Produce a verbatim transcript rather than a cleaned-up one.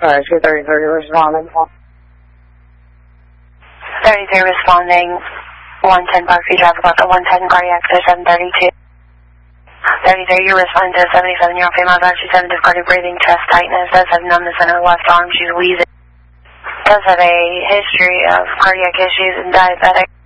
Alright, two thirty-three responding. thirty-three responding, one ten Park View traffic block at one ten, cardiac to seven thirty-two. thirty-three, you're responding to a seventy-seven-year-old female, about she's having difficulty breathing, chest tightness, does have numbness in her left arm, she's wheezing. Does have a history of cardiac issues and diabetic.